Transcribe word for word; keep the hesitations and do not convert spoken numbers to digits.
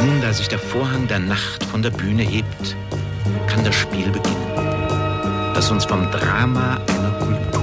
Dann, da sich der Vorhang der Nacht von der Bühne hebt, kann das Spiel beginnen, das uns vom Drama einer Kultur